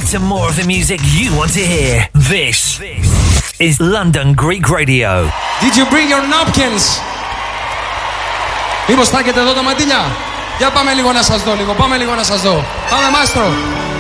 to more of the music you want to hear. This is London Greek Radio. Did you bring your napkins? Μήπως θα έχετε εδώ τα μαντήλια? Για πάμε λίγο να σας δω λίγο. Πάμε λίγο να σας δω. Πάμε, μάστρο.